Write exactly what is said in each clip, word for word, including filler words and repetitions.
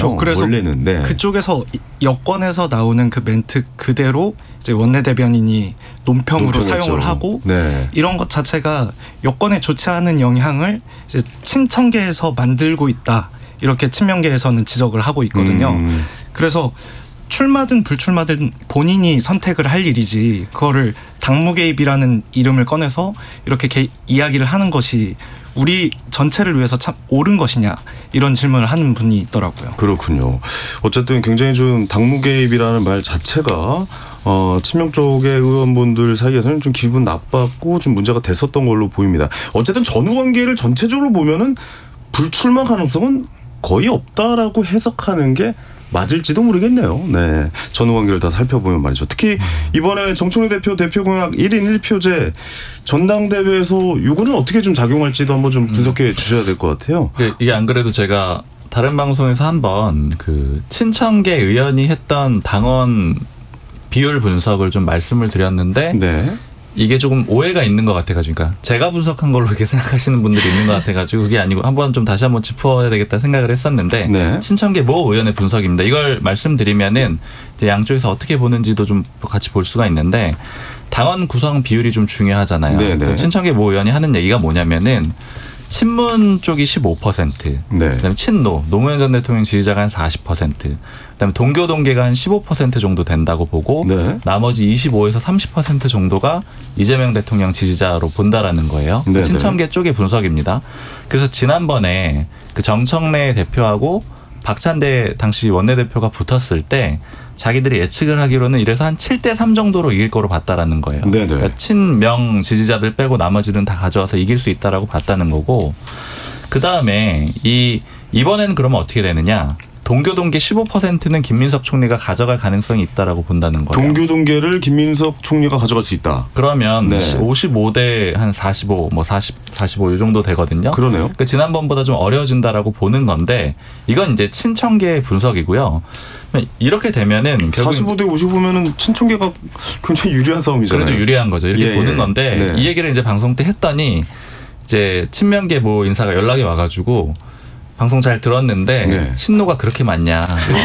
그렇죠. 그래서 원래는 네. 그쪽에서 여권에서 나오는 그 멘트 그대로 이제 원내대변인이 논평으로 논평했죠. 사용을 하고 네. 이런 것 자체가 여권에 좋지 않은 영향을 이제 친청계에서 만들고 있다. 이렇게 친명계에서는 지적을 하고 있거든요. 음. 그래서 출마든 불출마든 본인이 선택을 할 일이지 그거를 당무 개입이라는 이름을 꺼내서 이렇게 개, 이야기를 하는 것이 우리 전체를 위해서 참 옳은 것이냐 이런 질문을 하는 분이 있더라고요. 그렇군요. 어쨌든 굉장히 좀 당무 개입이라는 말 자체가 어, 친명 쪽의 의원분들 사이에서는 좀 기분 나빴고 좀 문제가 됐었던 걸로 보입니다. 어쨌든 전후 관계를 전체적으로 보면은 불출마 가능성은 거의 없다라고 해석하는 게 맞을지도 모르겠네요. 네, 전후 관계를 다 살펴보면 말이죠. 특히 이번에 정청래 대표 대표 공약 일 인 일 표제 전당대회에서 이거는 어떻게 좀 작용할지도 한번 좀 분석해 주셔야 될 것 같아요. 이게 안 그래도 제가 다른 방송에서 한번 그 친청계 의원이 했던 당원 비율 분석을 좀 말씀을 드렸는데 네. 이게 조금 오해가 있는 것 같아가지고 그러니까 제가 분석한 걸로 이렇게 생각하시는 분들이 있는 것 같아가지고 그게 아니고 한번 좀 다시 한번 짚어야 되겠다 생각을 했었는데 네. 친청계 모 의원의 분석입니다. 이걸 말씀드리면은 이제 양쪽에서 어떻게 보는지도 좀 같이 볼 수가 있는데 당원 구성 비율이 좀 중요하잖아요. 그 친청계 모 의원이 하는 얘기가 뭐냐면은 친문 쪽이 십오 퍼센트, 네. 그다음에 친노, 노무현 전 대통령 지지자가 한 사십 퍼센트, 그다음에 동교 동계가 한 십오 퍼센트 정도 된다고 보고 네. 나머지 이십오에서 삼십 퍼센트 정도가 이재명 대통령 지지자로 본다라는 거예요. 네, 친청계 네. 쪽의 분석입니다. 그래서 지난번에 그 정청래 대표하고 박찬대 당시 원내대표가 붙었을 때 자기들이 예측을 하기로는 이래서 한 칠 대 삼 정도로 이길 거로 봤다라는 거예요. 그러니까 친명 지지자들 빼고 나머지는 다 가져와서 이길 수 있다라고 봤다는 거고 그다음에 이 이번에는 그러면 어떻게 되느냐. 동교동계 십오 퍼센트는 김민석 총리가 가져갈 가능성이 있다라고 본다는 거예요. 동교동계를 김민석 총리가 가져갈 수 있다. 그러면 네. 오십오 대 한 사십오, 뭐 사십, 사십오 이 정도 되거든요. 그러네요. 그러니까 지난번보다 좀 어려워진다라고 보는 건데 이건 이제 친청계 분석이고요. 이렇게 되면은 사십오 대 오십오면은 친청계가 굉장히 유리한 싸움이잖아요. 그래도 유리한 거죠. 이렇게 예, 보는 건데 네. 이 얘기를 이제 방송 때 했더니 이제 친명계 뭐 인사가 연락이 와가지고. 방송 잘 들었는데 네. 친노가 그렇게 많냐.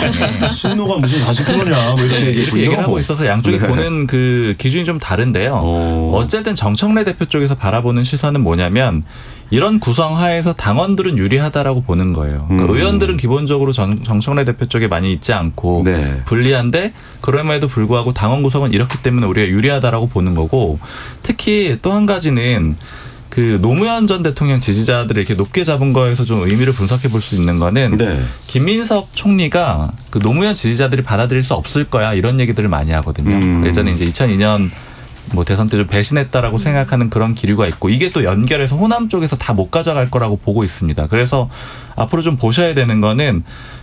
친노가 무슨 사십 퍼센트냐. 뭐 이렇게, 네, 이렇게 얘기를 하고 있어서 양쪽이 네. 보는 그 기준이 좀 다른데요. 오. 어쨌든 정청래 대표 쪽에서 바라보는 시선은 뭐냐면 이런 구성하에서 당원들은 유리하다라고 보는 거예요. 그러니까 음. 의원들은 기본적으로 정, 정청래 대표 쪽에 많이 있지 않고 네. 불리한데 그럼에도 불구하고 당원 구성은 이렇기 때문에 우리가 유리하다라고 보는 거고 특히 또 한 가지는 그 노무현 전 대통령 지지자들을 이렇게 높게 잡은 거에서 좀 의미를 분석해 볼 수 있는 거는 네. 김민석 총리가 그 노무현 지지자들이 받아들일 수 없을 거야 이런 얘기들을 많이 하거든요. 음. 예전에 이제 이천이 년 뭐 대선 때 좀 배신했다라고 음. 생각하는 그런 기류가 있고 이게 또 연결해서 호남 쪽에서 다 못 가져갈 거라고 보고 있습니다. 그래서 앞으로 좀 보셔야 되는 거는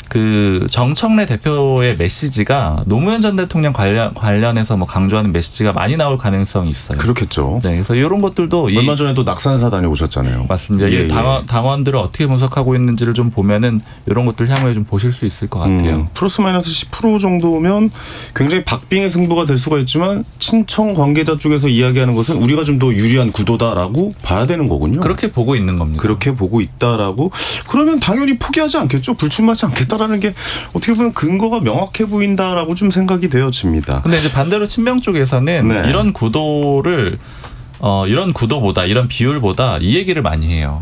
그 정청래 대표의 메시지가 노무현 전 대통령 관련 관련해서 뭐 강조하는 메시지가 많이 나올 가능성이 있어요. 그렇겠죠. 네, 그래서 이런 것들도 얼마 이, 전에 또 낙산사 다녀오셨잖아요. 맞습니다. 예, 이 당원, 예. 당원들을 어떻게 분석하고 있는지를 좀 보면은 이런 것들 향후에 좀 보실 수 있을 것 같아요. 음, 플러스 마이너스 십 퍼센트 정도면 굉장히 박빙의 승부가 될 수가 있지만 친청 관계자 쪽에서 이야기하는 것은 우리가 좀 더 유리한 구도다라고 봐야 되는 거군요. 그렇게 보고 있는 겁니다. 그렇게 보고 있다라고 그러면 당연히 포기하지 않겠죠. 불출마하지 않겠다라는 게 어떻게 보면 근거가 명확해 보인다라고 좀 생각이 되어집니다. 근데 이제 반대로 친명 쪽에서는 네. 이런 구도를 어, 이런 구도보다 이런 비율보다 이 얘기를 많이 해요.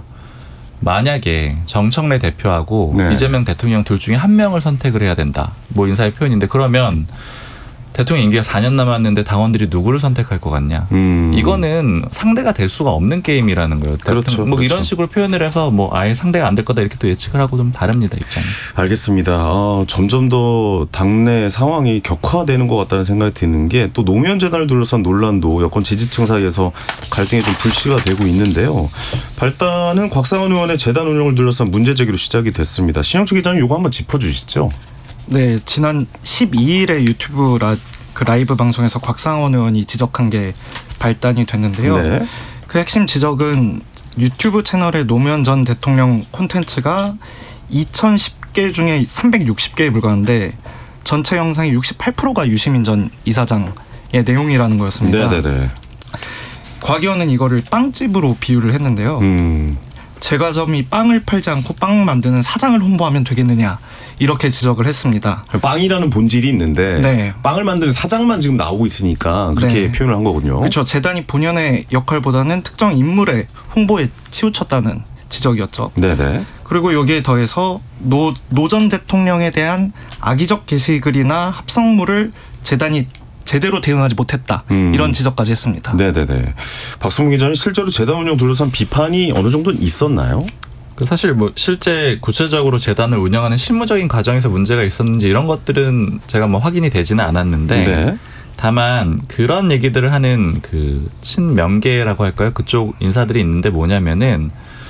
만약에 정청래 대표하고 네. 이재명 대통령 둘 중에 한 명을 선택을 해야 된다. 뭐 인사의 표현인데 그러면 대통령 임기가 사 년 남았는데 당원들이 누구를 선택할 것 같냐. 음. 이거는 상대가 될 수가 없는 게임이라는 거예요. 그렇죠. 뭐 그렇죠. 이런 식으로 표현을 해서 뭐 아예 상대가 안 될 거다 이렇게 또 예측을 하고 좀 다릅니다. 입장이. 알겠습니다. 아, 점점 더 당내 상황이 격화되는 것 같다는 생각이 드는 게 또 노무현 재단을 둘러싼 논란도 여권 지지층 사이에서 갈등이 좀 불씨가 되고 있는데요. 발단은 곽상원 의원의 재단 운영을 둘러싼 문제 제기로 시작이 됐습니다. 신영철 기자님 이거 한번 짚어주시죠. 네, 지난 십이 일에 유튜브 라, 그 라이브 방송에서 곽상원 의원이 지적한 게 발단이 됐는데요. 네. 그 핵심 지적은 유튜브 채널의 노무현 전 대통령 콘텐츠가 이천십 개 중에 삼백육십 개에 불과한데 전체 영상의 육십팔 퍼센트가 유시민 전 이사장의 내용이라는 거였습니다. 네네네. 곽 의원은 이거를 빵집으로 비유를 했는데요. 음. 제과점이 빵을 팔지 않고 빵 만드는 사장을 홍보하면 되겠느냐 이렇게 지적을 했습니다. 빵이라는 본질이 있는데 네. 빵을 만드는 사장만 지금 나오고 있으니까 그렇게 네. 표현을 한 거군요. 그렇죠. 재단이 본연의 역할보다는 특정 인물의 홍보에 치우쳤다는 지적이었죠. 네네. 그리고 여기에 더해서 노, 노 전 대통령에 대한 악의적 게시글이나 합성물을 재단이 제대로 대응하지 못했다. 음. 이런 지적까지 했습니다. 네네네. 박성문 기자는 실제로 재단 운영 둘러싼 비판이 어느 정도는 있었나요? 사실 뭐 실제 구체적으로 재단을 운영하는 실무적인 과정에서 문제가 있었는지 이런 것들은 제가 뭐 확인이 되지는 않았는데 네. 다만 그런 얘기들을 하는 그 친명계라고 할까요? 그쪽 인사들이 있는데 뭐냐면은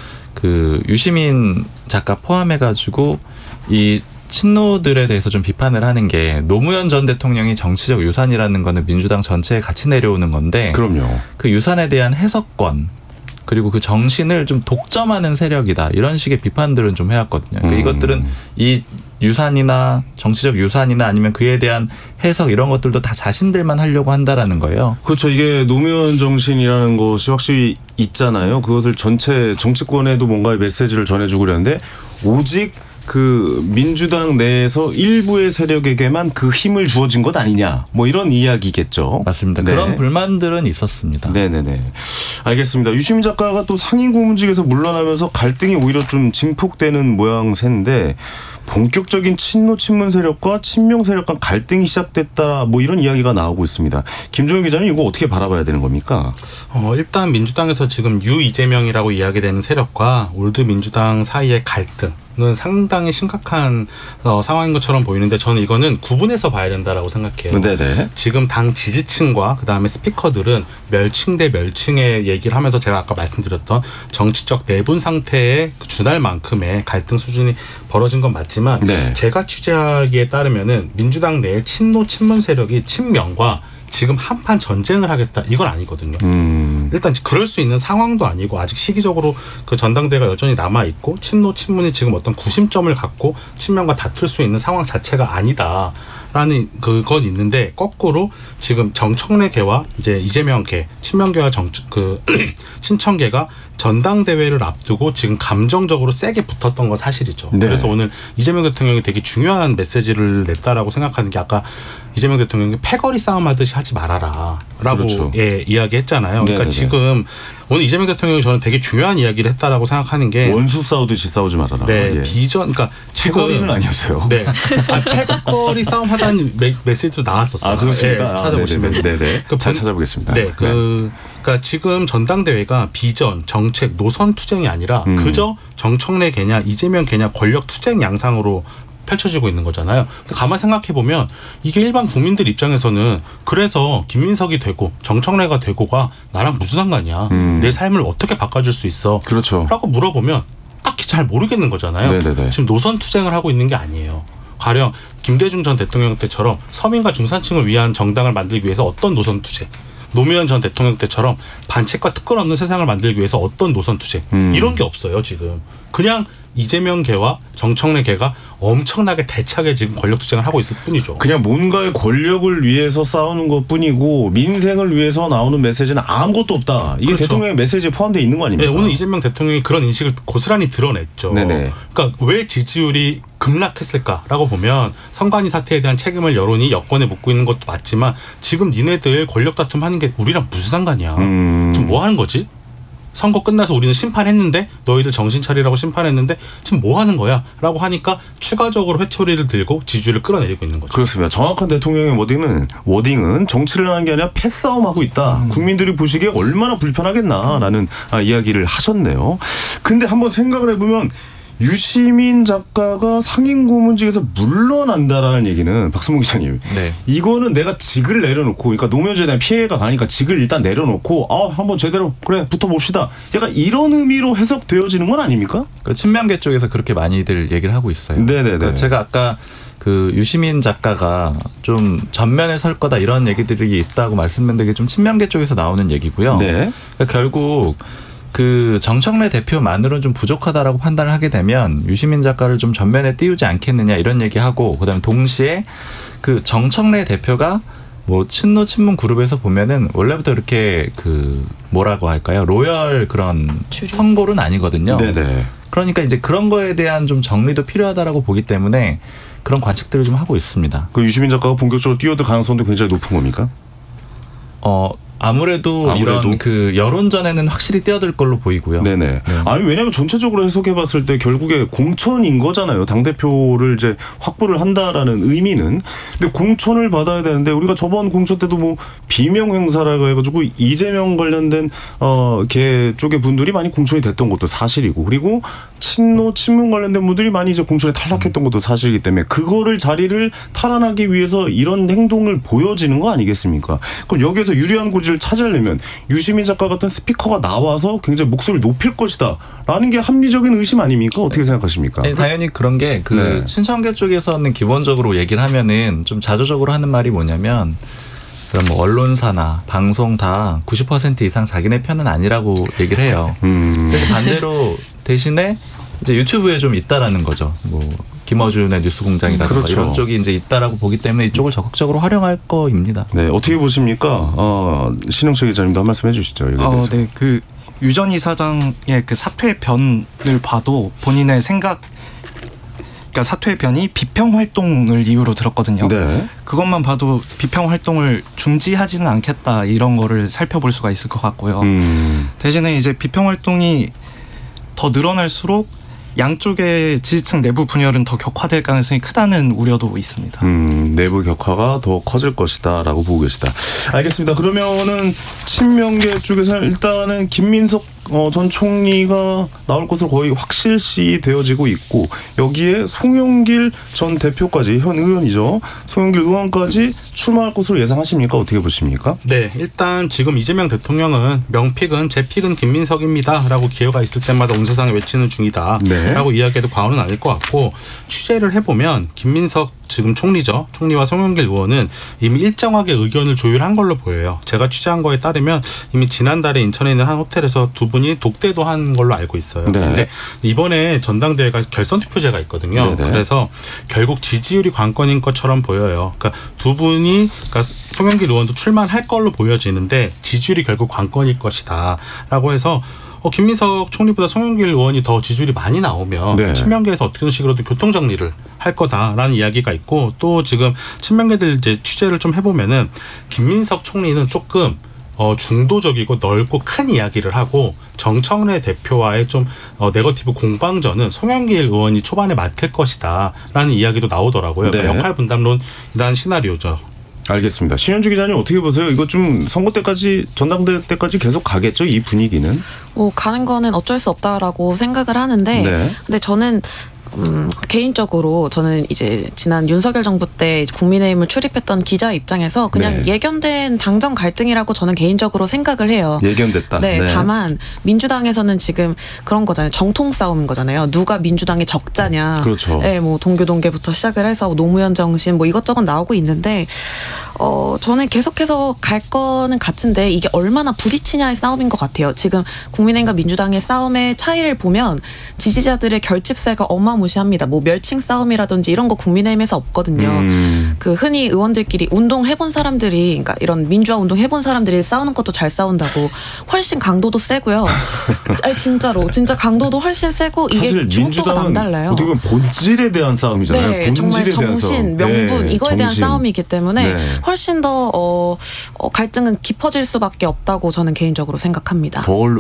그 유시민 작가 포함해가지고 이 친노들에 대해서 좀 비판을 하는 게 노무현 전 대통령이 정치적 유산이라는 거는 민주당 전체에 같이 내려오는 건데 그럼요. 그 유산에 대한 해석권 그리고 그 정신을 좀 독점하는 세력이다. 이런 식의 비판들은 좀 해왔거든요. 그러니까 음. 이것들은 이 유산이나 정치적 유산이나 아니면 그에 대한 해석 이런 것들도 다 자신들만 하려고 한다라는 거예요. 그렇죠. 이게 노무현 정신이라는 것이 확실히 있잖아요. 그것을 전체 정치권에도 뭔가의 메시지를 전해주고 그러는데 오직 그 민주당 내에서 일부의 세력에게만 그 힘을 주어진 것 아니냐 뭐 이런 이야기겠죠. 맞습니다. 네. 그런 불만들은 있었습니다. 네네네. 알겠습니다. 유시민 작가가 또 상임고문직에서 물러나면서 갈등이 오히려 좀 증폭되는 모양새인데 본격적인 친노 친문 세력과 친명 세력 간 갈등이 시작됐다 뭐 이런 이야기가 나오고 있습니다. 김종현 기자는 이거 어떻게 바라봐야 되는 겁니까? 어, 일단 민주당에서 지금 유 이재명이라고 이야기되는 세력과 올드 민주당 사이의 갈등은 상당히 심각한 어, 상황인 것처럼 보이는데 저는 이거는 구분해서 봐야 된다라고 생각해요. 네네. 지금 당 지지층과 그다음에 스피커들은 멸칭 대 멸칭의 얘기를 하면서 제가 아까 말씀드렸던 정치적 내분 상태에 준할 만큼의 갈등 수준이 벌어진 건 맞지만 네. 제가 취재하기에 따르면은 민주당 내의 친노 친문 세력이 친명과 지금 한판 전쟁을 하겠다 이건 아니거든요. 음. 일단 그럴 수 있는 상황도 아니고 아직 시기적으로 그 전당대회가 여전히 남아 있고 친노 친문이 지금 어떤 구심점을 갖고 친명과 다툴 수 있는 상황 자체가 아니다라는 그건 있는데 거꾸로 지금 정청래계와 이제 이재명계 친명계와 정 그 친청계가 전당대회를 앞두고 지금 감정적으로 세게 붙었던 건 사실이죠. 네. 그래서 오늘 이재명 대통령이 되게 중요한 메시지를 냈다라고 생각하는 게 아까 이재명 대통령이 패거리 싸움 하듯이 하지 말아라 라고 그렇죠. 예, 이야기했잖아요. 그러니까 네네네. 지금 오늘 이재명 대통령이 저는 되게 중요한 이야기를 했다라고 생각하는 게 원수 싸우듯이 싸우지 말아라. 네, 예. 비전 그러니까 패거리는 아니었어요. 네, 아, 패거리 싸움 하다는 메, 메시지도 나왔었어요. 아 그렇습니까? 네, 찾아보시면 아, 네네. 네네. 그 잘 찾아보겠습니다. 네, 그 네. 그러니까 지금 전당대회가 비전, 정책, 노선 투쟁이 아니라 음. 그저 정청래 개냐 이재명 개냐 권력 투쟁 양상으로 펼쳐지고 있는 거잖아요. 가만 생각해 보면 이게 일반 국민들 입장에서는 그래서 김민석이 되고 정청래가 되고가 나랑 무슨 상관이야? 음. 내 삶을 어떻게 바꿔줄 수 있어? 그렇죠. 라고 물어보면 딱히 잘 모르겠는 거잖아요. 네네네. 지금 노선 투쟁을 하고 있는 게 아니에요. 가령 김대중 전 대통령 때처럼 서민과 중산층을 위한 정당을 만들기 위해서 어떤 노선 투쟁, 노무현 전 대통령 때처럼 반칙과 특권 없는 세상을 만들기 위해서 어떤 노선 투쟁 음. 이런 게 없어요. 지금 그냥 이재명계와 정청래계가 엄청나게 대차게 지금 권력 투쟁을 하고 있을 뿐이죠. 그냥 뭔가의 권력을 위해서 싸우는 것뿐이고 민생을 위해서 나오는 메시지는 아무것도 없다. 이게 그렇죠. 대통령의 메시지에 포함되어 있는 거 아닙니까? 네, 오늘 이재명 대통령이 그런 인식을 고스란히 드러냈죠. 네네. 그러니까 왜 지지율이 급락했을까라고 보면 선관위 사태에 대한 책임을 여론이 여권에 묻고 있는 것도 맞지만 지금 니네들 권력 다툼 하는 게 우리랑 무슨 상관이야. 음. 지금 뭐 하는 거지? 선거 끝나서 우리는 심판했는데 너희들 정신 차리라고 심판했는데 지금 뭐 하는 거야? 라고 하니까 추가적으로 회초리를 들고 지지율을 끌어내리고 있는 거죠. 그렇습니다. 정확한 대통령의 워딩은 워딩은 정치를 하는 게 아니라 패싸움하고 있다. 음. 국민들이 보시기에 얼마나 불편하겠나라는 아, 이야기를 하셨네요. 근데 한번 생각을 해보면 유시민 작가가 상임고문직에서 물러난다라는 얘기는 박승문 기자님. 네. 이거는 내가 직을 내려놓고, 그러니까 노무현에 대한 피해가 가니까 직을 일단 내려놓고, 아 한번 제대로 그래 붙어봅시다. 약간 이런 의미로 해석되어지는 건 아닙니까? 그 친명계 쪽에서 그렇게 많이들 얘기를 하고 있어요. 네네네. 그러니까 제가 아까 그 유시민 작가가 좀 전면에 설 거다 이런 얘기들이 있다고 말씀드린 게 좀 친명계 쪽에서 나오는 얘기고요. 네. 그러니까 결국. 그 정청래 대표만으로는 좀 부족하다라고 판단을 하게 되면 유시민 작가를 좀 전면에 띄우지 않겠느냐 이런 얘기하고 그다음에 동시에 그 정청래 대표가 뭐 친노 친문 그룹에서 보면은 원래부터 이렇게 그 뭐라고 할까요? 로열 그런 성골은 아니거든요. 네네. 그러니까 이제 그런 거에 대한 좀 정리도 필요하다라고 보기 때문에 그런 관측들을 좀 하고 있습니다. 그 유시민 작가가 본격적으로 뛰어들 가능성도 굉장히 높은 겁니까? 어. 아무래도, 아무래도 이런 그 여론전에는 확실히 뛰어들 걸로 보이고요. 네네. 네. 아니 왜냐하면 전체적으로 해석해봤을 때 결국에 공천인 거잖아요. 당 대표를 이제 확보를 한다라는 의미는. 근데 공천을 받아야 되는데 우리가 저번 공천 때도 뭐 비명 행사라고 해가지고 이재명 관련된 어걔 쪽의 분들이 많이 공천이 됐던 것도 사실이고, 그리고 친노 친문 관련된 분들이 많이 이제 공천에 탈락했던 것도 사실이기 때문에 그거를 자리를 탈환하기 위해서 이런 행동을 보여지는 거 아니겠습니까? 그럼 여기에서 유리한 고지를 찾으려면 유시민 작가 같은 스피커가 나와서 굉장히 목소리를 높일 것이다 라는 게 합리적인 의심 아닙니까? 어떻게 생각하십니까? 네, 당연히 그런 게 그 네. 친정계 쪽에서는 기본적으로 얘기를 하면은 좀 자조적으로 하는 말이 뭐냐면, 그럼 뭐 언론사나 방송 다 구십 퍼센트 이상 자기네 편은 아니라고 얘기를 해요. 음. 그래서 반대로 대신에 이제 유튜브에 좀 있다라는 거죠. 뭐 김어준의 뉴스공장이라든가 그렇죠. 이런 쪽이 이제 있다라고 보기 때문에 이쪽을 적극적으로 활용할 거입니다. 네, 어떻게 보십니까? 어, 신영철 기자님도 한 말씀 해주시죠. 여기에 대해서. 어, 네, 그 유 전 이사장의 그 사퇴 변을 봐도 본인의 생각, 그러니까 사퇴 변이 비평 활동을 이유로 들었거든요. 네. 그것만 봐도 비평 활동을 중지하지는 않겠다 이런 거를 살펴볼 수가 있을 것 같고요. 음. 대신에 이제 비평 활동이 더 늘어날수록 양쪽의 지지층 내부 분열은 더 격화될 가능성이 크다는 우려도 있습니다. 음, 내부 격화가 더 커질 것이다라고 보고 계시다. 알겠습니다. 그러면은 친명계 쪽에서는 일단은 김민석 어, 전 총리가 나올 것으로 거의 확실시 되어지고 있고, 여기에 송영길 전 대표까지, 현 의원이죠. 송영길 의원까지 출마할 것으로 예상하십니까? 어떻게 보십니까? 네, 일단 지금 이재명 대통령은 명픽은 제 픽은 김민석입니다 라고 기회가 있을 때마다 온 세상에 외치는 중이다 네. 라고 이야기해도 과언은 아닐 것 같고, 취재를 해보면 김민석 지금 총리죠. 총리와 송영길 의원은 이미 일정하게 의견을 조율한 걸로 보여요. 제가 취재한 거에 따르면 이미 지난달에 인천에 있는 한 호텔에서 두 분이 독대도 한 걸로 알고 있어요. 네. 근데 이번에 전당대회가 결선 투표제가 있거든요. 네네. 그래서 결국 지지율이 관건인 것처럼 보여요. 그러니까 두 분이, 그러니까 송영길 의원도 출마할 걸로 보여지는데 지지율이 결국 관건일 것이다 라고 해서 어, 김민석 총리보다 송영길 의원이 더 지지율이 많이 나오면 네. 친명계에서 어떤 식으로든 교통정리를 할 거다라는 이야기가 있고, 또 지금 친명계들 이제 취재를 좀 해보면은 김민석 총리는 조금 어, 중도적이고 넓고 큰 이야기를 하고, 정청래 대표와의 좀 어, 네거티브 공방전은 송영길 의원이 초반에 맡을 것이다라는 이야기도 나오더라고요. 네. 그러니까 역할 분담론이라는 시나리오죠. 알겠습니다. 신현주 기자님 어떻게 보세요? 이거 좀 선거 때까지, 전당대회 때까지 계속 가겠죠? 이 분위기는? 뭐 가는 거는 어쩔 수 없다라고 생각을 하는데, 네. 근데 저는 음, 개인적으로 저는 이제 지난 윤석열 정부 때 국민의힘을 출입했던 기자 입장에서 그냥 네. 예견된 당정 갈등이라고 저는 개인적으로 생각을 해요. 예견됐다. 네, 네. 다만 민주당에서는 지금 그런 거잖아요. 정통 싸움인 거잖아요. 누가 민주당의 적자냐. 그렇죠. 네, 뭐 동교동계부터 시작을 해서 노무현 정신 뭐 이것저것 나오고 있는데, 어, 저는 계속해서 갈 거는 같은데 이게 얼마나 부딪히냐의 싸움인 것 같아요. 지금 국민의힘과 민주당의 싸움의 차이를 보면 지지자들의 결집세가 어마무시합니다. 뭐 멸칭 싸움이라든지 이런 거 국민의힘에서 없거든요. 음. 그 흔히 의원들끼리 운동 해본 사람들이, 그러니까 이런 민주화 운동 해본 사람들이 싸우는 것도 잘 싸운다고 훨씬 강도도 세고요. 아니 진짜로 진짜 강도도 훨씬 세고 이게 주목도가 남달라요. 어떻게 보면 본질에 대한 싸움이잖아요. 네, 본질에 정말 정신, 명분 네, 이거에 정신. 대한 싸움이기 때문에 네. 훨씬 더 어, 어, 갈등은 깊어질 수밖에 없다고 저는 개인적으로 생각합니다.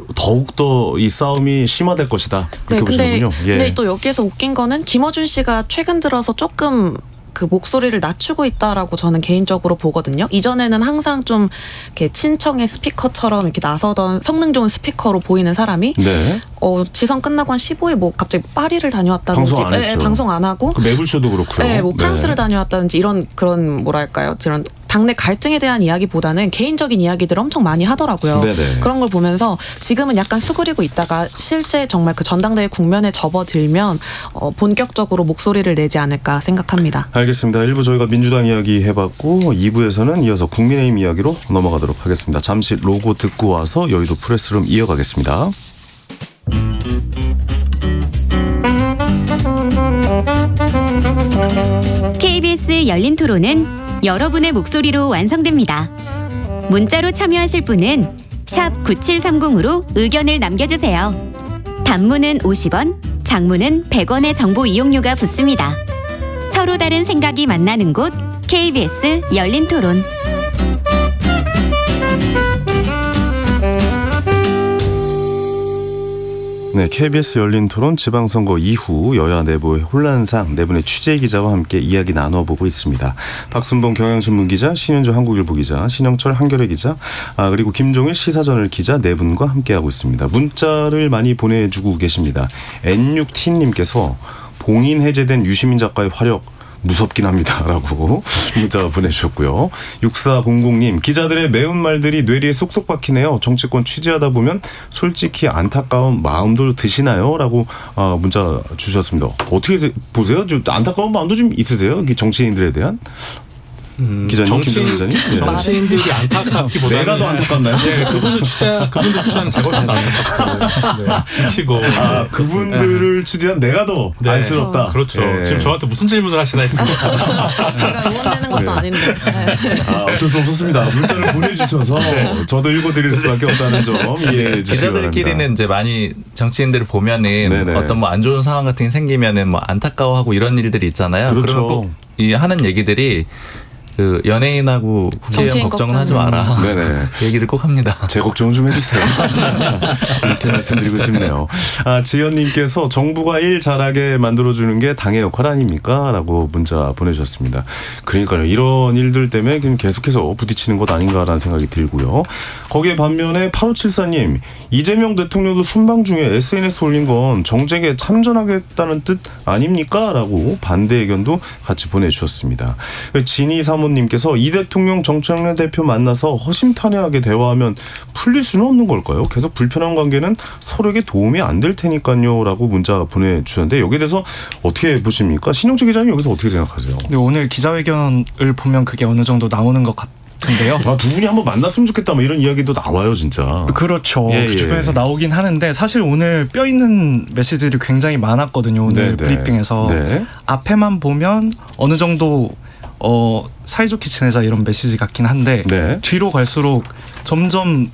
더욱 더 이 싸움이 심화될 것이다. 그렇게 네, 근데, 보시는군요. 예. 근데 또 여기에서 웃긴 거는 김어준 씨가 최근 들어서 조금 그 목소리를 낮추고 있다라고 저는 개인적으로 보거든요. 이전에는 항상 좀 이렇게 친청의 스피커처럼 이렇게 나서던 성능 좋은 스피커로 보이는 사람이 네. 어, 지선 끝나고 한 십오 일 뭐 갑자기 파리를 다녀왔다든지 방송 안, 네, 방송 안 하고 그 매불쇼도 그렇고요. 네, 뭐 프랑스를 네. 다녀왔다든지 이런 그런 뭐랄까요, 이런 당내 갈등에 대한 이야기보다는 개인적인 이야기들을 엄청 많이 하더라고요. 네네. 그런 걸 보면서 지금은 약간 수그리고 있다가 실제 정말 그 전당대회 국면에 접어들면 어, 본격적으로 목소리를 내지 않을까 생각합니다. 알겠습니다. 일 부 저희가 민주당 이야기 해봤고 이 부에서는 이어서 국민의힘 이야기로 넘어가도록 하겠습니다. 잠시 로고 듣고 와서 여의도 프레스룸 이어가겠습니다. 케이비에스 열린 토론은 여러분의 목소리로 완성됩니다. 문자로 참여하실 분은 샵 구칠삼공으로 의견을 남겨주세요. 단문은 오십 원, 장문은 백 원의 정보 이용료가 붙습니다. 서로 다른 생각이 만나는 곳 케이비에스 열린 토론. 네, 케이비에스 열린 토론 지방선거 이후 여야 내부의 혼란상 네 분의 취재 기자와 함께 이야기 나눠보고 있습니다. 박순봉 경향신문 기자, 신현주 한국일보 기자, 신영철 한겨레 기자, 아, 그리고 김종일 시사저널 기자 네 분과 함께하고 있습니다. 문자를 많이 보내주고 계십니다. 엔 육 티님께서 봉인 해제된 유시민 작가의 화력 무섭긴 합니다라고 문자 보내주셨고요. 육사공공님 기자들의 매운 말들이 뇌리에 쏙쏙 박히네요. 정치권 취재하다 보면 솔직히 안타까운 마음도 드시나요? 라고 문자 주셨습니다. 어떻게 보세요? 좀 안타까운 마음도 좀 있으세요? 정치인들에 대한? 음, 기자님, 정치인, 기자님? 네. 정치인들이 안타깝기보다는 내가 더 안타깝나요? 네, 그분들 취재, 그분들 취재하는 제가 훨씬 안타깝고, 네, 지치고. 아, 그분들을 네. 취재한 내가 더 네. 안쓰럽다. 그렇죠. 네. 지금 저한테 무슨 질문을 하시나 했습니다. 제가 의원되는 것도 네. 아닌데. 네. 아, 어쩔 수 없었습니다. 문자를 보내주셔서 네. 저도 읽어드릴 수밖에 없다는 점 이해해 주시기 바랍니다. 기자들끼리는 이제 많이 정치인들을 보면은 네네. 어떤 뭐 안 좋은 상황 같은 게 생기면은 뭐 안타까워하고 이런 일들이 있잖아요. 그렇죠. 그러면 꼭 이 하는 얘기들이 그 연예인하고 국회의원 걱정은 하지 마라. 네네. 그 얘기를 꼭 합니다. 제 걱정 좀 해주세요. 이렇게 말씀드리고 싶네요. 아, 지연님께서 정부가 일 잘하게 만들어주는 게 당의 역할 아닙니까? 라고 문자 보내주셨습니다. 그러니까요. 이런 일들 때문에 계속해서 부딪히는 것 아닌가라는 생각이 들고요. 거기에 반면에 팔오칠사님 이재명 대통령도 순방 중에 에스엔에스 올린 건 정쟁에 참전하겠다는 뜻 아닙니까? 라고 반대 의견도 같이 보내주셨습니다. 진이 사모님께서 이 대통령 정청래 대표 만나서 허심탄회하게 대화하면 풀릴 수는 없는 걸까요? 계속 불편한 관계는 서로에게 도움이 안 될 테니까요 라고 문자 보내주셨는데 여기에 대해서 어떻게 보십니까? 신영철 기자님 여기서 어떻게 생각하세요? 네, 오늘 기자회견을 보면 그게 어느 정도 나오는 것 같아요. 인데요. 아, 두 분이 한번 만났으면 좋겠다 뭐 이런 이야기도 나와요 진짜. 그렇죠. 예, 예. 그 주변에서 나오긴 하는데 사실 오늘 뼈 있는 메시지들이 굉장히 많았거든요. 오늘 네네. 브리핑에서 네. 앞에만 보면 어느 정도 어, 사이좋게 지내자 이런 메시지 같긴 한데 네. 뒤로 갈수록 점점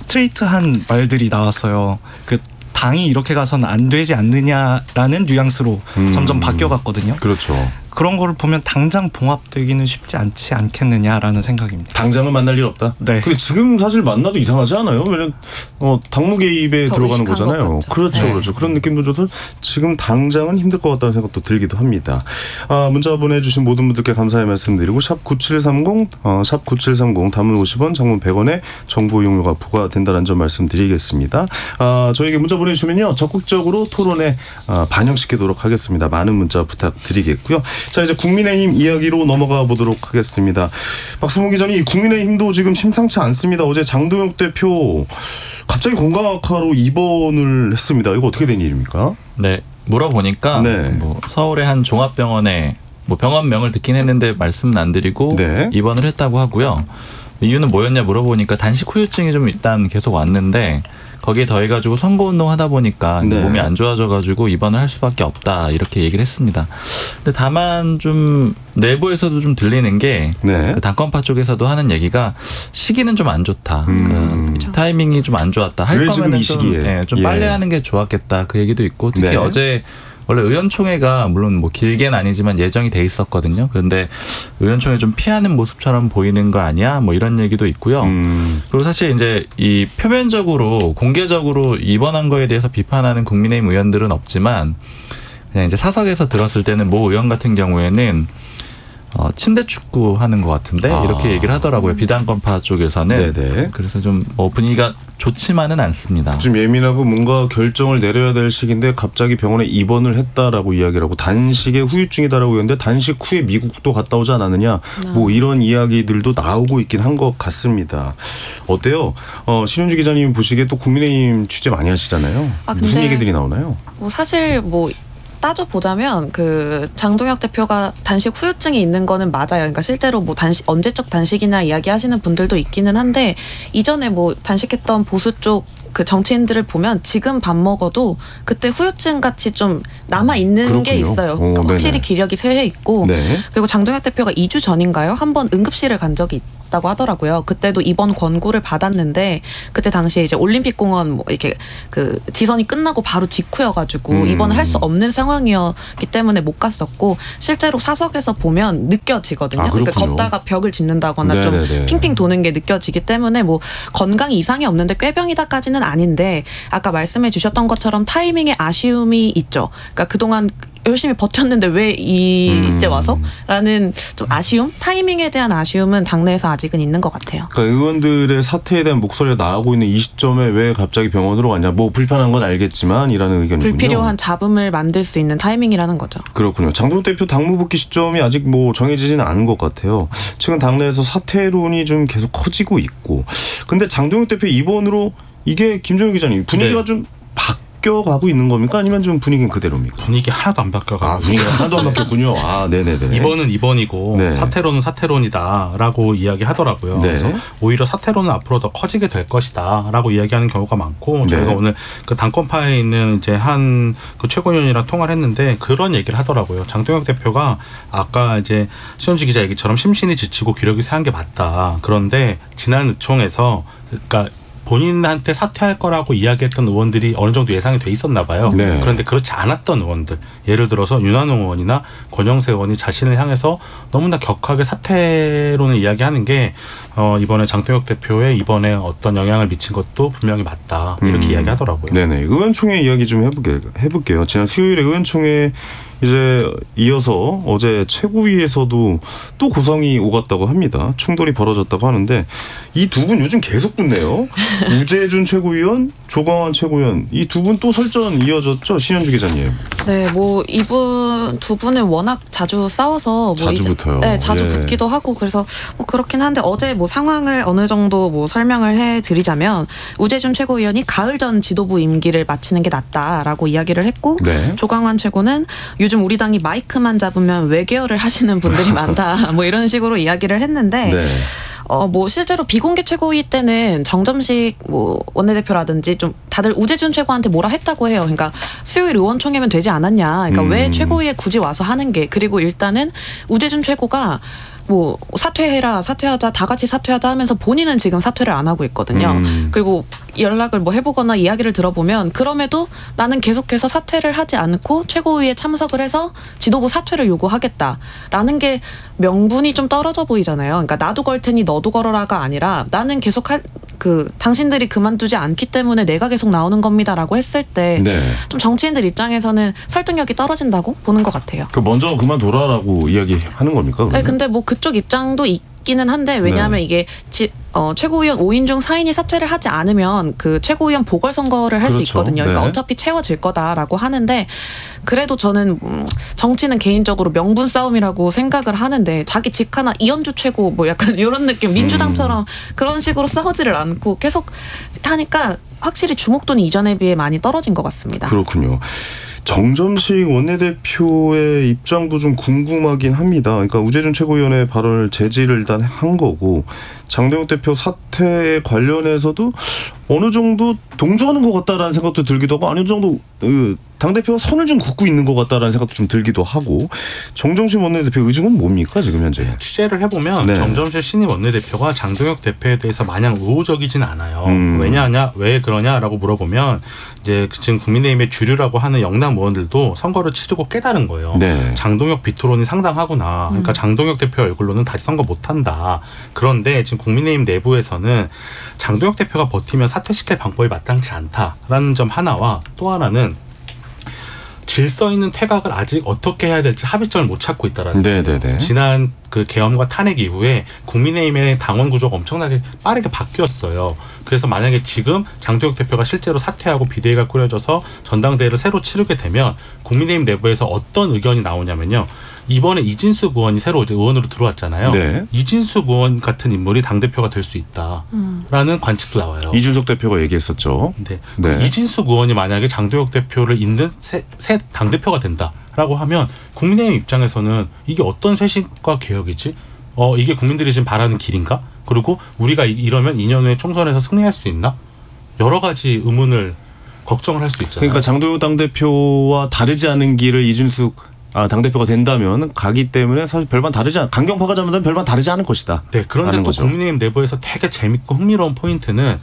스트레이트한 말들이 나왔어요. 그 당이 이렇게 가서는 안 되지 않느냐라는 뉘앙스로 음. 점점 바뀌어갔거든요. 그렇죠. 그런 거를 보면 당장 봉합되기는 쉽지 않지 않겠느냐라는 생각입니다. 당장은 만날 일 없다? 네. 근데 지금 사실 만나도 이상하지 않아요? 왜냐면 어, 당무 개입에 들어가는 거잖아요. 그렇죠. 네. 그렇죠. 그런 느낌도 줘서 지금 당장은 힘들 것 같다는 생각도 들기도 합니다. 아, 문자 보내주신 모든 분들께 감사의 말씀드리고 샵 구칠삼공, 어, 샵 구칠삼공 단문 오십 원, 장문 백 원의 정보 이용료가 부과된다는 점 말씀드리겠습니다. 아, 저에게 문자 보내주시면요. 적극적으로 토론에 아, 반영시키도록 하겠습니다. 많은 문자 부탁드리겠고요. 자, 이제 국민의힘 이야기로 넘어가 보도록 하겠습니다. 박수봉 기자님, 국민의힘도 지금 심상치 않습니다. 어제 장동혁 대표 갑자기 건강학과로 입원을 했습니다. 이거 어떻게 된 일입니까? 네, 물어보니까 네. 뭐 서울의 한 종합병원에 뭐 병원명을 듣긴 했는데 말씀은 안 드리고 네. 입원을 했다고 하고요. 이유는 뭐였냐 물어보니까 단식 후유증이 좀 일단 계속 왔는데 거기에 더해가지고 선거운동 하다 보니까 네. 몸이 안 좋아져가지고 입원을 할 수밖에 없다 이렇게 얘기를 했습니다. 근데 다만 좀 내부에서도 좀 들리는 게 네. 그 당권파 쪽에서도 하는 얘기가 시기는 좀 안 좋다. 음. 그 타이밍이 좀 안 좋았다. 할 거면은 이 좀, 네, 좀 예. 빨리 하는 게 좋았겠다. 그 얘기도 있고 특히 네. 어제 원래 의원총회가 물론 뭐 길게는 아니지만 예정이 돼 있었거든요. 그런데 의원총회 좀 피하는 모습처럼 보이는 거 아니야? 뭐 이런 얘기도 있고요. 음. 그리고 사실 이제 이 표면적으로 공개적으로 입원한 거에 대해서 비판하는 국민의힘 의원들은 없지만 그냥 이제 사석에서 들었을 때는 모 의원 같은 경우에는 어, 침대 축구 하는 것 같은데 아. 이렇게 얘기를 하더라고요. 비당권파 쪽에서는. 네네. 그래서 좀 뭐 분위기가 좋지만은 않습니다. 좀 예민하고 뭔가 결정을 내려야 될 시기인데 갑자기 병원에 입원을 했다라고 이야기를 하고 단식의 후유증이다라고 했는데 단식 후에 미국도 갔다 오지 않았느냐. 네. 뭐 이런 이야기들도 나오고 있긴 한 것 같습니다. 어때요? 어, 신현주 기자님 보시기에 또 국민의힘 취재 많이 하시잖아요. 아, 무슨 얘기들이 나오나요? 뭐 사실 뭐 따져보자면 그 장동혁 대표가 단식 후유증이 있는 거는 맞아요. 그러니까 실제로 뭐 단식 언제적 단식이나 이야기하시는 분들도 있기는 한데 이전에 뭐 단식했던 보수 쪽 그 정치인들을 보면 지금 밥 먹어도 그때 후유증 같이 좀 남아 있는 그렇군요. 게 있어요. 오, 확실히 네네. 기력이 쇠해 있고 네. 그리고 장동혁 대표가 이 주 전인가요? 한번 응급실을 간 적이 있. 다고 하더라고요. 그때도 입원 권고를 받았는데 그때 당시에 이제 올림픽공원 뭐 이렇게 그 지선이 끝나고 바로 직후여가지고 음. 입원을 할 수 없는 상황이었기 때문에 못 갔었고 실제로 사석에서 보면 느껴지거든요. 아, 그러니까 걷다가 벽을 짚는다거나 네네네. 좀 핑핑 도는 게 느껴지기 때문에 뭐 건강에 이상이 없는데 꾀병이다까지는 아닌데 아까 말씀해 주셨던 것처럼 타이밍에 아쉬움이 있죠. 그러니까 그동안 열심히 버텼는데 왜 이제 와서? 라는 좀 아쉬움? 타이밍에 대한 아쉬움은 당내에서 아직은 있는 것 같아요. 그러니까 의원들의 사퇴에 대한 목소리가 나오고 있는 이 시점에 왜 갑자기 병원으로 왔냐. 뭐 불편한 건 알겠지만 이라는 의견이군요. 불필요한 잡음을 만들 수 있는 타이밍이라는 거죠. 그렇군요. 장동혁 대표 당무 복귀 시점이 아직 뭐 정해지지는 않은 것 같아요. 최근 당내에서 사퇴론이 좀 계속 커지고 있고. 근데 장동혁 대표 입원으로 이게 김종일 기자님 분위기가 네. 좀 바뀌어가고 있는 겁니까? 아니면 좀 분위기는 그대로입니까? 분위기 하나도 안 바뀌어가고. 아, 분위기가 하나도 안 바뀌었군요. 아, 네네네. 이번은 이번이고 네. 사퇴론은 사퇴론이다라고 이야기하더라고요. 네. 그래서 오히려 사퇴론은 앞으로 더 커지게 될 것이다라고 이야기하는 경우가 많고 네. 저희가 오늘 그 당권파에 있는 이제 한 그 최고위원이랑 통화를 했는데 그런 얘기를 하더라고요. 장동혁 대표가 아까 이제 신현주 기자 얘기처럼 심신이 지치고 기력이 쇠한 게 맞다. 그런데 지난 의총에서 그러니까 본인한테 사퇴할 거라고 이야기했던 의원들이 어느 정도 예상이 돼 있었나 봐요. 네. 그런데 그렇지 않았던 의원들, 예를 들어서 윤한홍 의원이나 권영세 의원이 자신을 향해서 너무나 격하게 사퇴론을 이야기하는 게 어, 이번에 장동혁 대표의 이번에 어떤 영향을 미친 것도 분명히 맞다. 이렇게 음. 이야기하더라고요. 네네. 의원총회 이야기 좀 해볼게, 해볼게요. 지난 수요일에 의원총회 이제 이어서 어제 최고위에서도 또 고성이 오갔다고 합니다. 충돌이 벌어졌다고 하는데 이 두 분 요즘 계속 붙네요. 우재준 최고위원, 조광환 최고위원 이 두 분 또 설전 이어졌죠, 신현주 기자님. 네, 뭐 이분 두 분은 워낙 자주 싸워서 뭐 자주 붙어요. 네, 자주 예. 붙기도 하고 그래서 뭐 그렇긴 한데 어제 뭐 상황을 어느 정도 뭐 설명을 해드리자면 우재준 최고위원이 가을 전 지도부 임기를 마치는 게 낫다라고 이야기를 했고 네. 조광환 최고는 요즘 우리 당이 마이크만 잡으면 외계어를 하시는 분들이 많다. 뭐 이런 식으로 이야기를 했는데 네. 어, 뭐 실제로 비공개 최고위 때는 정점식 뭐 원내대표라든지 좀 다들 우재준 최고한테 뭐라 했다고 해요. 그러니까 수요일 의원총회면 되지 않았냐. 그러니까 음. 왜 최고위에 굳이 와서 하는 게. 그리고 일단은 우재준 최고가 뭐 사퇴해라 사퇴하자 다 같이 사퇴하자 하면서 본인은 지금 사퇴를 안 하고 있거든요. 음. 그리고 연락을 뭐 해보거나 이야기를 들어보면 그럼에도 나는 계속해서 사퇴를 하지 않고 최고위에 참석을 해서 지도부 사퇴를 요구하겠다라는 게 명분이 좀 떨어져 보이잖아요. 그러니까 나도 걸 테니 너도 걸어라가 아니라 나는 계속 할 그 당신들이 그만두지 않기 때문에 내가 계속 나오는 겁니다라고 했을 때 좀 네. 정치인들 입장에서는 설득력이 떨어진다고 보는 것 같아요. 그 먼저 그만둬라라고 이야기하는 겁니까? 그러면? 네, 근데 뭐 그쪽 입장도 있기는 한데 왜냐하면 네. 이게 지, 어, 최고위원 오 인 중 사 인이 사퇴를 하지 않으면 그 최고위원 보궐선거를 할 수 그렇죠. 있거든요. 그러니까 네. 어차피 채워질 거다라고 하는데 그래도 저는 음, 정치는 개인적으로 명분 싸움이라고 생각을 하는데 자기 직 하나 이현주 최고 뭐 약간 이런 느낌 민주당처럼 음. 그런 식으로 싸우지를 않고 계속 하니까 확실히 주목도는 이전에 비해 많이 떨어진 것 같습니다. 그렇군요. 정점식 원내대표의 입장도 좀 궁금하긴 합니다. 그러니까 우재준 최고위원의 발언을 제지를 일단 한 거고 장동혁 대표 사퇴에 관련해서도 어느 정도 동조하는 것 같다라는 생각도 들기도 하고 어느 정도 당대표가 선을 좀 긋고 있는 것 같다라는 생각도 좀 들기도 하고 정점식 원내대표 의중은 뭡니까 지금 현재? 네, 취재를 해보면 네. 정점식 신임 원내대표가 장동혁 대표에 대해서 마냥 우호적이진 않아요. 음. 왜냐하냐 왜 그러냐라고 물어보면 이제 지금 국민의힘의 주류라고 하는 영남 의원들도 선거를 치르고 깨달은 거예요. 네. 장동혁 비토론이 상당하구나. 그러니까 음. 장동혁 대표 얼굴로는 다시 선거 못한다. 그런데 지금 국민의힘 내부에서는 장동혁 대표가 버티면 사퇴시킬 방법이 마땅치 않다라는 점 하나와 또 하나는 질서 있는 퇴각을 아직 어떻게 해야 될지 합의점을 못 찾고 있다라는 거예요. 지난 그 계엄과 탄핵 이후에 국민의힘의 당원 구조가 엄청나게 빠르게 바뀌었어요. 그래서 만약에 지금 장동혁 대표가 실제로 사퇴하고 비대위가 꾸려져서 전당대회를 새로 치르게 되면 국민의힘 내부에서 어떤 의견이 나오냐면요. 이번에 이진숙 의원이 새로 의원으로 들어왔잖아요. 네. 이진숙 의원 같은 인물이 당대표가 될 수 있다라는 음. 관측도 나와요. 이준석 대표가 얘기했었죠. 네. 네. 이진숙 의원이 만약에 장동혁 대표를 잇는 새, 새 당대표가 된다라고 하면 국민의힘 입장에서는 이게 어떤 쇄신과 개혁이지? 어, 이게 국민들이 지금 바라는 길인가? 그리고 우리가 이러면 이 년 후에 총선에서 승리할 수 있나? 여러 가지 의문을 걱정을 할 수 있잖아요. 그러니까 장도영 당대표와 다르지 않은 길을 이준숙 아, 당대표가 된다면 가기 때문에 사실 별반 다르지 않, 강경파가 잡는다면 별반 다르지 않을 것이다. 네, 그런데 또 거죠. 국민의힘 내부에서 되게 재밌고 흥미로운 포인트는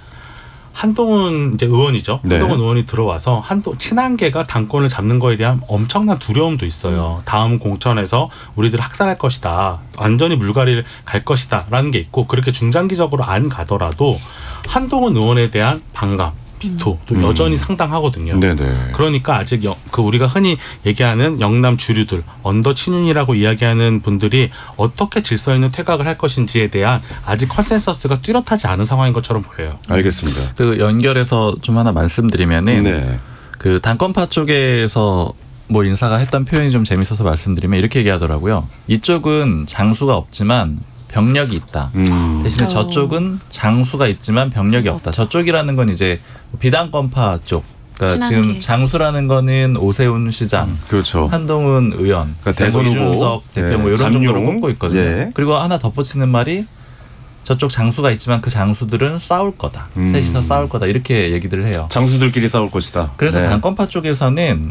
한동훈 이제 의원이죠. 네. 한동훈 의원이 들어와서 한도 친한계가 당권을 잡는 거에 대한 엄청난 두려움도 있어요. 다음 공천에서 우리들 학살할 것이다. 완전히 물갈이를 갈 것이다라는 게 있고 그렇게 중장기적으로 안 가더라도 한동훈 의원에 대한 반감. 비토 또 여전히 음. 상당하거든요. 네네. 그러니까 아직 여, 그 우리가 흔히 얘기하는 영남 주류들 언더 친윤이라고 이야기하는 분들이 어떻게 질서 있는 퇴각을 할 것인지에 대한 아직 컨센서스가 뚜렷하지 않은 상황인 것처럼 보여요. 알겠습니다. 그 연결해서 좀 하나 말씀드리면은 네. 그 당권파 쪽에서 뭐 인사가 했던 표현이 좀 재밌어서 말씀드리면 이렇게 얘기하더라고요. 이쪽은 장수가 없지만 병력이 있다. 음. 대신에 저쪽은 장수가 있지만 병력이 없다. 저쪽이라는 건 이제 비당권파 쪽. 그러니까 지금 게. 장수라는 거는 오세훈 시장, 음. 그렇죠. 한동훈 의원, 그러니까 대선 후보, 이준석 대표 예. 뭐 이런 잠룡. 정도로 꼽고 있거든요. 예. 그리고 하나 덧붙이는 말이 저쪽 장수가 있지만 그 장수들은 싸울 거다. 음. 셋이서 싸울 거다. 이렇게 얘기들을 해요. 장수들끼리 싸울 것이다. 그래서 네. 당권파 쪽에서는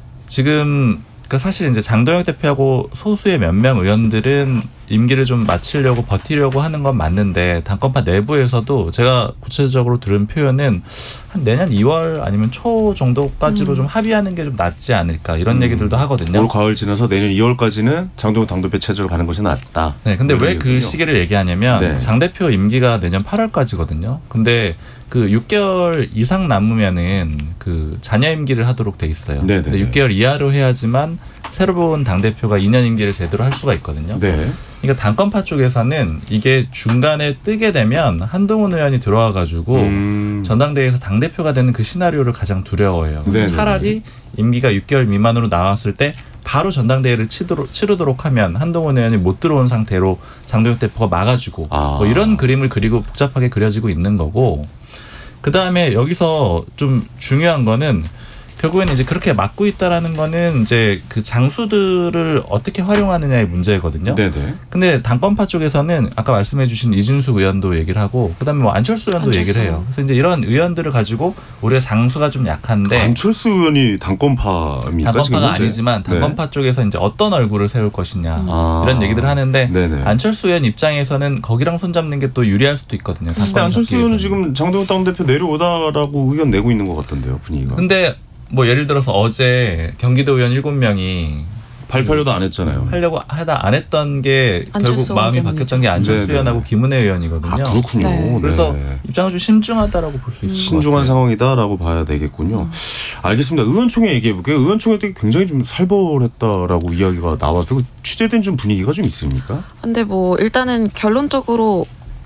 지금 그러니까 사실 이제 장도영 대표하고 소수의 몇 명 의원들은 임기를 좀 마치려고 버티려고 하는 건 맞는데 당권파 내부에서도 제가 구체적으로 들은 표현은 한 내년 이월 아니면 초 정도까지로 음. 좀 합의하는 게 좀 낫지 않을까 이런 음. 얘기들도 하거든요. 올 가을 지나서 내년 이월까지는 장도영 당대표 체제로 가는 것이 낫다. 네, 근데 왜 그 시기를 얘기하냐면 네. 장 대표 임기가 내년 팔월까지거든요. 근데 그 육 개월 이상 남으면은 그 잔여 임기를 하도록 돼 있어요. 네네네. 근데 육 개월 이하로 해야지만 새로운 당대표가 이 년 임기를 제대로 할 수가 있거든요. 네. 그러니까 당권파 쪽에서는 이게 중간에 뜨게 되면 한동훈 의원이 들어와가지고 음. 전당대회에서 당대표가 되는 그 시나리오를 가장 두려워해요. 그래서 차라리 임기가 육 개월 미만으로 나왔을 때 바로 전당대회를 치도록, 치르도록 하면 한동훈 의원이 못 들어온 상태로 장도영 대표가 막아주고 아. 뭐 이런 그림을 그리고 복잡하게 그려지고 있는 거고 그다음에 여기서 좀 중요한 거는 결국에는 이제 그렇게 막고 있다라는 거는 이제 그 장수들을 어떻게 활용하느냐의 문제거든요. 네네. 근데 당권파 쪽에서는 아까 말씀해주신 이준숙 의원도 얘기를 하고, 그다음에 뭐 안철수 의원도 안철수. 얘기를 해요. 그래서 이제 이런 의원들을 가지고 우리가 장수가 좀 약한데 안철수 의원이 당권파입니까? 당권파가 아니지만 당권파 네. 쪽에서 이제 어떤 얼굴을 세울 것이냐 아. 이런 얘기들을 하는데 네네. 안철수 의원 입장에서는 거기랑 손잡는 게 또 유리할 수도 있거든요. 근데 안철수 의원은 지금 장도영 당대표 내려오다라고 의견 내고 있는 것 같던데요, 분위기가. 근데 뭐 예를 들어서 어제 경기도 의원 일곱 명이 발표도 안 했잖아요. 하려고 하다 안 했던 게 결국 마음이 바뀌었던 게 안철수 네네. 의원하고 김은혜 의원이거든요. 아, 그렇군요. 네. 그래서 네. 입장은 좀 신중하다라고 볼 수 있을 것 같아요. 신중한 상황이다라고 봐야 되겠군요. 음. 알겠습니다. 의원총회 얘기해 볼게요. 의원총회 때 굉장히 좀 살벌했다라고 이야기가 나와서 취재된 좀 분위기가 좀 있습니까? 근데 뭐 일단은 결론적으로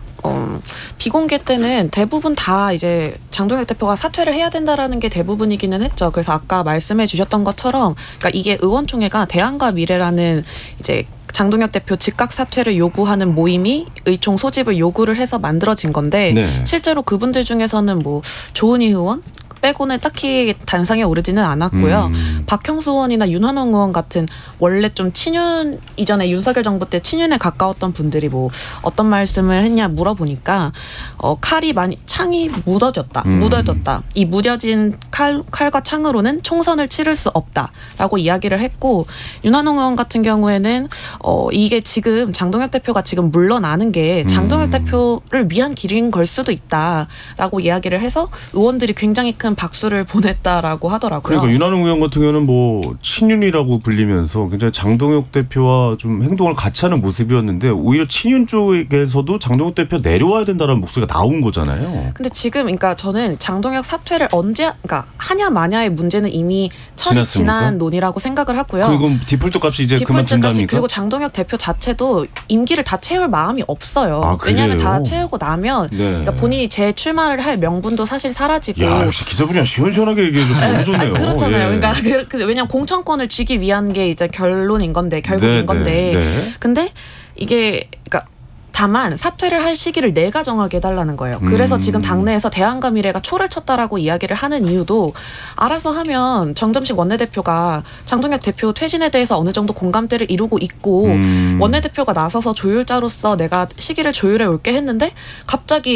어, 비공개 때는 대부분 다 이제 장동혁 대표가 사퇴를 해야 된다라는 게 대부분이기는 했죠. 그래서 아까 말씀해 주셨던 것처럼, 그러니까 이게 의원총회가 대안과 미래라는 이제 장동혁 대표 즉각 사퇴를 요구하는 모임이 의총 소집을 요구를 해서 만들어진 건데 네. 실제로 그분들 중에서는 뭐 조은희 의원 빼고는 딱히 단상에 오르지는 않았고요. 음. 박형수 의원이나 윤환홍 의원 같은 원래 좀 친윤, 이전에 윤석열 정부 때 친윤에 가까웠던 분들이 뭐 어떤 말씀을 했냐 물어보니까 어, 칼이 많이 창이 무뎌졌다. 음. 무뎌졌다. 이 무뎌진 칼, 칼과 창으로는 총선을 치를 수 없다라고 이야기를 했고, 윤환홍 의원 같은 경우에는 어, 이게 지금 장동혁 대표가 지금 물러나는 게 장동혁 음. 대표를 위한 길인 걸 수도 있다라고 이야기를 해서 의원들이 굉장히 큰 박수를 보냈다라고 하더라고요. 그러니까 윤한홍 의원 같은 경우는 뭐 친윤이라고 불리면서 굉장히 장동혁 대표와 좀 행동을 같이 하는 모습이었는데 오히려 친윤 쪽에서도 장동혁 대표 내려와야 된다는 목소리가 나온 거잖아요. 근데 지금 그러니까 저는 장동혁 사퇴를 언제 그러니까 하냐 마냐의 문제는 이미 철이 지난 논의라고 생각을 하고요. 그리고 디폴트 값이 이제 그만둔답니까? 그리고 장동혁 대표 자체도 임기를 다 채울 마음이 없어요. 아, 왜냐하면 다 채우고 나면 네. 그러니까 본인이 재출마를 할 명분도 사실 사라지고. 야, 역시 기자분이 시원시원하게 얘기해줘서 너무 좋네요. 그렇잖아요. 예. 그러니까 그, 그, 왜냐면 공천권을 쥐기 위한 게 이제 결론인 건데 결국인 네, 건데. 네. 근데 이게 그러니까 다만 사퇴를 할 시기를 내가 정하게 해달라는 거예요. 그래서 음. 지금 당내에서 대안과 미래가 초를 쳤다라고 이야기를 하는 이유도 알아서 하면 정점식 원내대표가 장동혁 대표 퇴진에 대해서 어느 정도 공감대를 이루고 있고 음. 원내대표가 나서서 조율자로서 내가 시기를 조율해 올게 했는데 갑자기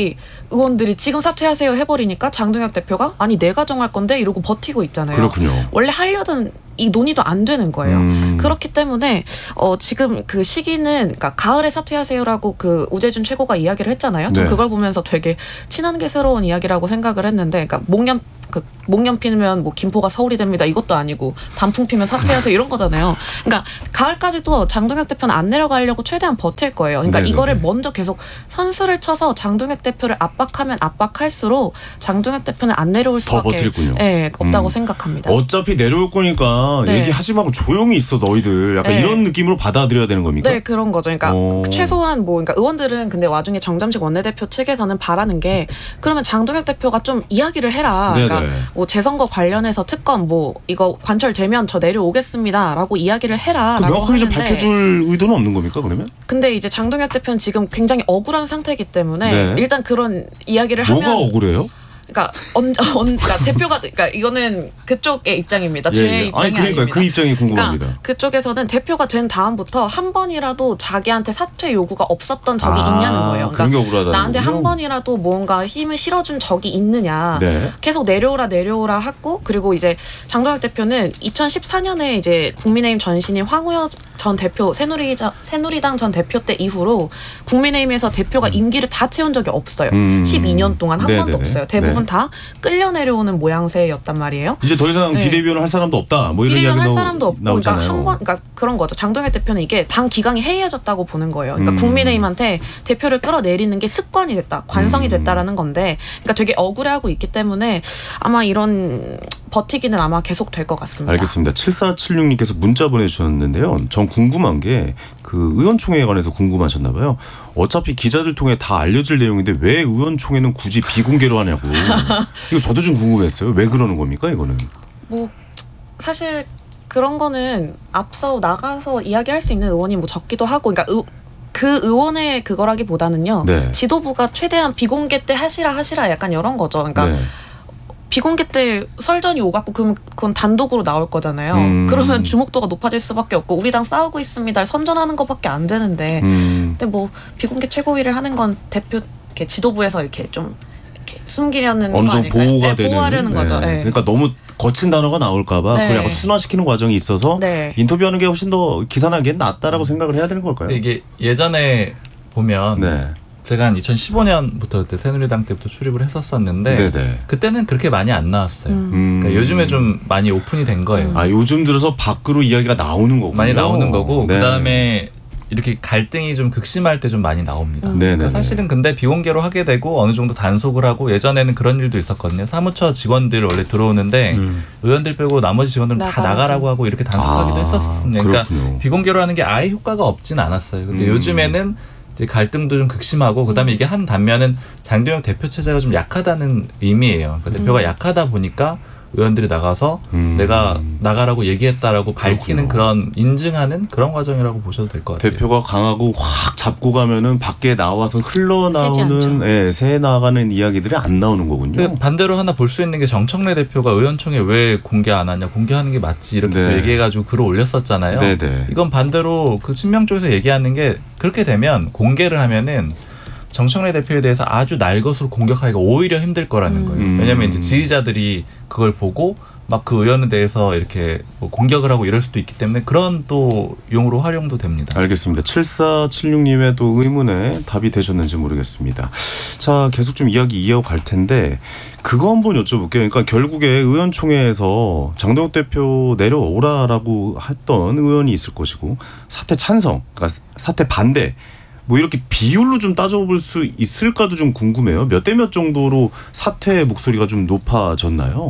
의원들이 지금 사퇴하세요 해버리니까 장동혁 대표가 아니 내가 정할 건데 이러고 버티고 있잖아요. 그렇군요. 원래 하려던 이 논의도 안 되는 거예요. 음. 그렇기 때문에 어 지금 그 시기는 그러니까 가을에 사퇴하세요라고 그 우재준 최고가 이야기를 했잖아요. 전 네. 그걸 보면서 되게 친한 게 새로운 이야기라고 생각을 했는데, 그러니까 목련 그 목련 피면 뭐 김포가 서울이 됩니다. 이것도 아니고 단풍 피면 사퇴하세요 이런 거잖아요. 그러니까 가을까지도 장동혁 대표는 안 내려가려고 최대한 버틸 거예요. 그러니까 네네네. 이거를 먼저 계속 선수를 쳐서 장동혁 대표를 압박하면 압박할수록 장동혁 대표는 안 내려올 수밖에 버틸군요. 네, 없다고 음. 생각합니다. 어차피 내려올 거니까 네. 얘기하지 말고 조용히 있어 너희들. 약간 네. 이런 느낌으로 받아들여야 되는 겁니까? 네, 그런 거죠. 그러니까 오. 최소한 뭐 그러니까 의원들은 근데 와중에 정점식 원내대표 측에서는 바라는 게 그러면 장동혁 대표가 좀 이야기를 해라. 그러니까 뭐 재선거 관련해서 특검 뭐 이거 관철되면 저 내려오겠습니다라고 이야기를 해라라고 명확하게 좀 밝혀줄 의도는 없는 겁니까 그러면? 근데 이제 장동혁 대표는 지금 굉장히 억울한 상태이기 때문에 네. 일단 그런 이야기를 하면 뭐가 억울해요? 그러니까 언, 언 그러니까 대표가 그러니까 이거는 그쪽의 입장입니다. 제 예, 예. 입장이 아니, 그러니까 아닙니다. 그 입장이 궁금합니다. 그러니까 그쪽에서는 대표가 된 다음부터 한 번이라도 자기한테 사퇴 요구가 없었던 적이 아, 있냐는 거예요. 그러니까 그런 게 억울하다는 나한테 거군요. 한 번이라도 뭔가 힘을 실어준 적이 있느냐. 네. 계속 내려오라 내려오라 하고 그리고 이제 장동혁 대표는 이천십사 년에 이제 국민의힘 전신인 황우여 전 대표 새누리당, 새누리당 전 대표 때 이후로 국민의힘에서 대표가 임기를 다 채운 적이 없어요. 음. 십이 년 동안 한 네네. 번도 없어요. 대부분 네. 다 끌려 내려오는 모양새였단 말이에요. 이제 더 이상 네. 비대위원 할 사람도 없다. 뭐 이런 이야기도 할 사람도 없고, 나오잖아요. 그러니까 한 번, 그러니까 그런 거죠. 장동혁 대표는 이게 당 기강이 해이해졌다고 보는 거예요. 그러니까 음. 국민의힘한테 대표를 끌어내리는 게 습관이 됐다, 관성이 됐다라는 건데, 그러니까 되게 억울해하고 있기 때문에 아마 이런 버티기는 아마 계속 될 것 같습니다. 알겠습니다. 칠사칠육 님께서 문자 보내주셨는데요. 전 궁금한 게 그 의원총회에 관해서 궁금하셨나 봐요. 어차피 기자들 통해 다 알려질 내용인데 왜 의원총회는 굳이 비공개로 하냐고. 이거 저도 좀 궁금했어요. 왜 그러는 겁니까 이거는? 뭐 사실 그런 거는 앞서 나가서 이야기할 수 있는 의원이 뭐 적기도 하고, 그러니까 의, 그 의원의 그거라기보다는요. 네. 지도부가 최대한 비공개 때 하시라 하시라 약간 이런 거죠. 그러니까 네. 비공개 때 설전이 오갔고 그럼 그건 단독으로 나올 거잖아요. 음. 그러면 주목도가 높아질 수밖에 없고 우리 당 싸우고 있습니다. 선전하는 것밖에 안 되는데. 음. 근데 뭐 비공개 최고위를 하는 건 대표 이렇게 지도부에서 이렇게 좀 이렇게 숨기려는 어느 정도 보호가 네, 되는. 보호하려는 네. 거죠. 네. 그러니까 너무 거친 단어가 나올까봐 네. 그걸 약간 순화시키는 과정이 있어서 네. 인터뷰하는 게 훨씬 더 기사나기엔 낫다라고 생각을 해야 되는 걸까요? 근데 이게 예전에 보면. 네. 제가 한 이천십오 년부터 그때 새누리당 때부터 출입을 했었었는데 네네. 그때는 그렇게 많이 안 나왔어요. 음. 그러니까 요즘에 좀 많이 오픈이 된 거예요. 아 요즘 들어서 밖으로 이야기가 나오는 거군요. 많이 나오는 거고 네. 그다음에 이렇게 갈등이 좀 극심할 때 좀 많이 나옵니다. 음. 그러니까 사실은 근데 비공개로 하게 되고 어느 정도 단속을 하고 예전에는 그런 일도 있었거든요. 사무처 직원들 원래 들어오는데 음. 의원들 빼고 나머지 직원들은 나가. 다 나가라고 하고 이렇게 단속하기도 아, 했었었습니다. 그러니까 그렇군요. 비공개로 하는 게 아예 효과가 없진 않았어요. 근데 음. 요즘에는 갈등도 좀 극심하고 그다음에 이게 한 단면은 장동혁 대표 체제가 좀 약하다는 의미예요. 그러니까 음. 대표가 약하다 보니까 의원들이 나가서 음. 내가 나가라고 얘기했다라고 밝히는 그런 인증하는 그런 과정이라고 보셔도 될 것 같아요. 대표가 강하고 확 잡고 가면은 밖에 나와서 흘러나오는 예, 새 나가는 이야기들이 안 나오는 거군요. 반대로 하나 볼 수 있는 게 정청래 대표가 의원총회 왜 공개 안 하냐, 공개하는 게 맞지 이렇게 네. 얘기해가지고 글을 올렸었잖아요. 네네. 이건 반대로 그 친명 쪽에서 얘기하는 게 그렇게 되면 공개를 하면은 정청래 대표에 대해서 아주 날것으로 공격하기가 오히려 힘들 거라는 거예요. 음. 왜냐하면 이제 지지자들이 그걸 보고 막 그 의원에 대해서 이렇게 뭐 공격을 하고 이럴 수도 있기 때문에 그런 또 용으로 활용도 됩니다. 알겠습니다. 칠사칠육 님의 또 의문에 답이 되셨는지 모르겠습니다. 자, 계속 좀 이야기 이어갈 텐데 그거 한번 여쭤볼게요. 그러니까 결국에 의원총회에서 장동혁 대표 내려오라라고 했던 의원이 있을 것이고 사퇴 찬성, 그러니까 사퇴 반대 뭐 이렇게 비율로 좀 따져볼 수 있을까도 좀 궁금해요. 몇 대 몇 정도로 사퇴 목소리가 좀 높아졌나요?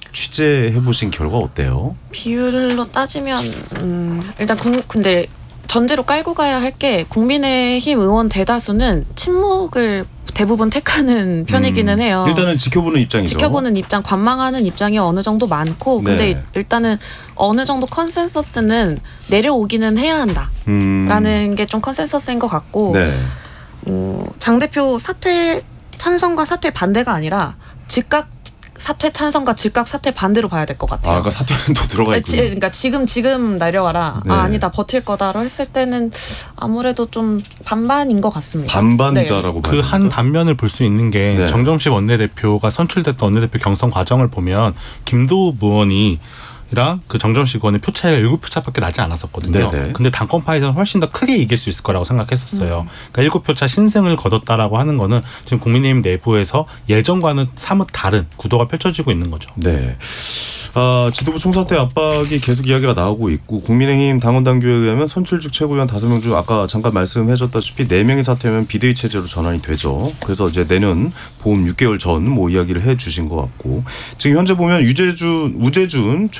취재해보신 결과 어때요? 비율로 따지면 음, 일단 군, 근데 전제로 깔고 가야 할 게 국민의힘 의원 대다수는 침묵을 대부분 택하는 편이기는 해요. 음, 일단은 지켜보는 입장이죠. 지켜보는 입장, 관망하는 입장이 어느 정도 많고 네. 근데 일단은 어느 정도 컨센서스는 내려오기는 해야 한다라는 음. 게 좀 컨센서스인 것 같고 네. 어, 장 대표 사퇴 찬성과 사퇴 반대가 아니라 즉각 사퇴 찬성과 즉각 사퇴 반대로 봐야 될 것 같아요. 아, 그러니까 사퇴는 또 들어가 있군요. 그러니까 지금 지금 내려와라. 네. 아, 아니다 버틸 거다로 했을 때는 아무래도 좀 반반인 것 같습니다. 반반이다라고 네. 그 한 단면을 볼 수 있는 게 네. 정점식 원내대표가 선출됐던 원내대표 경선 과정을 보면 김도우 의원이 랑 그 정점식 의원의 표차가 일곱 표 차밖에 나지 않았었거든요. 네네. 근데 당권파에서는 훨씬 더 크게 이길 수 있을 거라고 생각했었어요. 음. 그러니까 일곱 표 차 신승을 거뒀다라고 하는 거는 지금 국민의힘 내부에서 예전과는 사뭇 다른 구도가 펼쳐지고 있는 거죠. 네. 아, 지도부 총사퇴 압박이 계속 이야기가 나오고 있고 국민의힘 당원 당규에 의하면 선출직 최고위원 다섯 명 중 아까 잠깐 말씀해줬다시피 네 명이 사퇴하면 비대위 체제로 전환이 되죠. 그래서 이제 내년 봄 육 개월 전 뭐 이야기를 해주신 것 같고 지금 현재 보면 유재준, 우재준